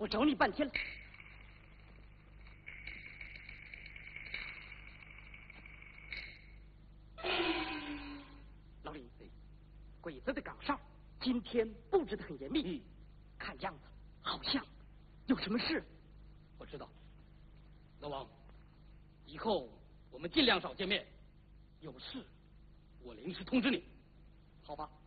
我找你半天了。老李，鬼子的岗哨今天布置得很严密，看样子好像有什么事。 我知道，老王，以后我们尽量少见面，有事我临时通知你， 好吧？